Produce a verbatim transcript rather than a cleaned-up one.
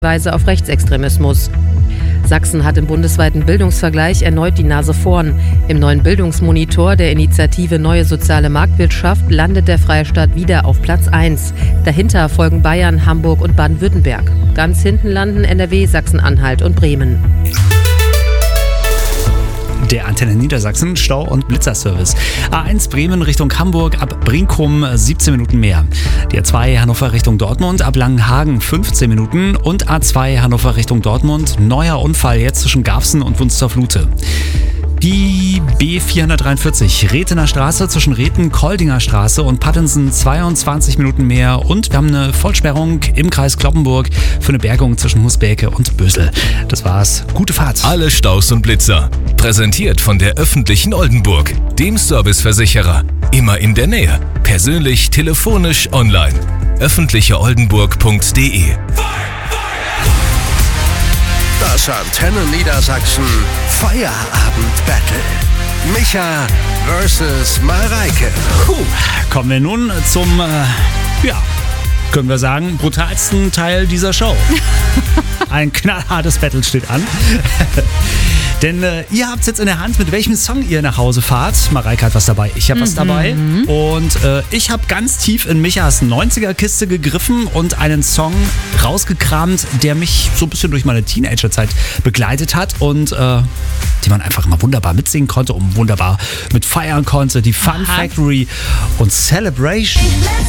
Weise auf Rechtsextremismus. Sachsen hat im bundesweiten Bildungsvergleich erneut die Nase vorn. Im neuen Bildungsmonitor der Initiative Neue Soziale Marktwirtschaft landet der Freistaat wieder auf Platz eins. Dahinter folgen Bayern, Hamburg und Baden-Württemberg. Ganz hinten landen N R W, Sachsen-Anhalt und Bremen. Der Antenne Niedersachsen Stau- und Blitzerservice. A eins Bremen Richtung Hamburg ab Brinkum siebzehn Minuten mehr. Die A zwei Hannover Richtung Dortmund ab Langenhagen fünfzehn Minuten und A zwei Hannover Richtung Dortmund neuer Unfall jetzt zwischen Garbsen und Wunstorf-Lute. Die B vierhundertdreiundvierzig Rethener Straße zwischen Rethen, Koldinger Straße und Pattensen zweiundzwanzig Minuten mehr und wir haben eine Vollsperrung im Kreis Cloppenburg für eine Bergung zwischen Husbeke und Bösel. Das war's. Gute Fahrt. Alle Staus und Blitzer. Präsentiert von der öffentlichen Oldenburg, dem Serviceversicherer. Immer in der Nähe. Persönlich, telefonisch, online. öffentliche oldenburg punkt de. Das Antenne Niedersachsen Feierabend-Battle. Micha versus Mareike. Puh, kommen wir nun zum, äh, ja, können wir sagen, brutalsten Teil dieser Show. Ein knallhartes Battle steht an. Denn äh, ihr habt es jetzt in der Hand, mit welchem Song ihr nach Hause fahrt. Mareike hat was dabei, ich habe mhm. was dabei. Und äh, ich habe ganz tief in Michas neunziger-Kiste gegriffen und einen Song rausgekramt, der mich so ein bisschen durch meine Teenagerzeit begleitet hat und äh, den man einfach mal wunderbar mitsingen konnte und wunderbar mit feiern konnte. Die Fun Aha. Factory und Celebration.